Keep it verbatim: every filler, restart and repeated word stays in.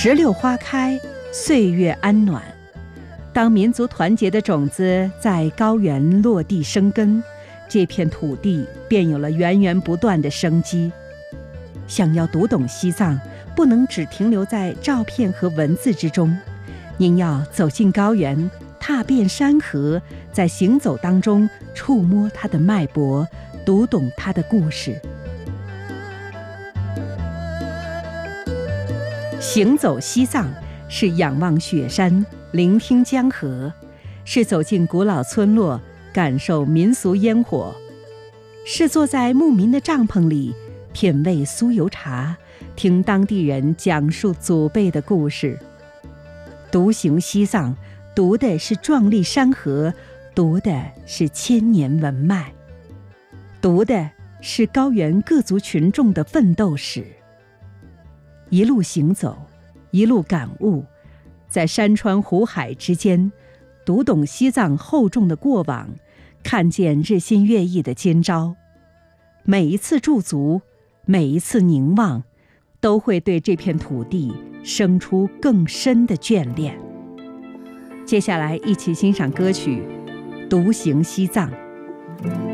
石榴花开，岁月安暖。当民族团结的种子在高原落地生根，这片土地便有了源源不断的生机。想要读懂西藏，不能只停留在照片和文字之中，您要走进高原，踏遍山河，在行走当中触摸它的脉搏，读懂它的故事。行走西藏，是仰望雪山，聆听江河，是走进古老村落，感受民俗烟火，是坐在牧民的帐篷里，品味酥油茶，听当地人讲述祖辈的故事。独行西藏，读的是壮丽山河，读的是千年文脉，读的是高原各族群众的奋斗史。一路行走，一路感悟，在山川湖海之间，读懂西藏厚重的过往，看见日新月异的今朝。每一次驻足，每一次凝望，都会对这片土地生出更深的眷恋。接下来一起欣赏歌曲《独行西藏》。